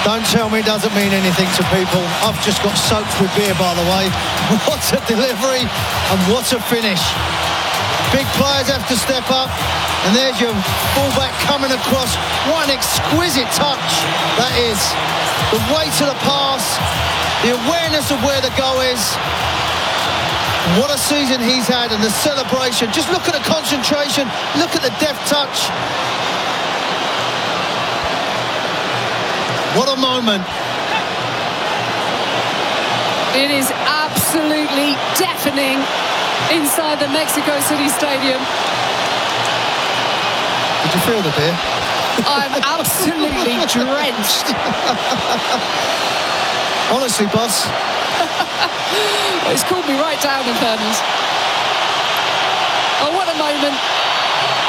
Don't tell me it doesn't mean anything to people. I've just got soaked with beer, by the way. What a delivery and what a finish. Big players have to step up. And there's your fullback coming across. What an exquisite touch that is. The weight of the pass, the awareness of where the goal is. What a season he's had, and the celebration. Just look at the concentration. Look at the deft touch. What a moment. It is absolutely deafening inside the Mexico City Stadium. Did you feel the beer? I'm absolutely drenched. Honestly, boss. It's cooled me right down, in fairness. Oh, what a moment.